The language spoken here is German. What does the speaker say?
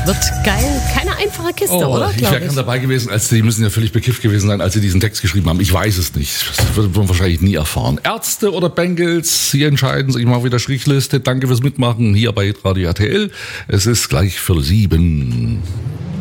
wird geil. Keine einfache Kiste, oder? Ich wäre gern dabei gewesen, die müssen ja völlig bekifft gewesen sein, als sie diesen Text geschrieben haben. Ich weiß es nicht. Das wird man wahrscheinlich nie erfahren. Ärzte oder Bengals, Sie entscheiden sich mal wieder Strichliste. Danke fürs Mitmachen hier bei Radio RTL. Es ist gleich 6:45.